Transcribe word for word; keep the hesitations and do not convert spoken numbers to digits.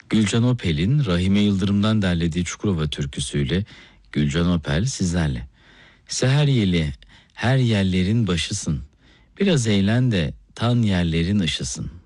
Gülcan Opel'in Rahime Yıldırım'dan derlediği Çukurova türküsüyle Gülcan Opel sizlerle. Seher yeli her yerlerin başısın, biraz eğlen de tan yerlerin ışısın.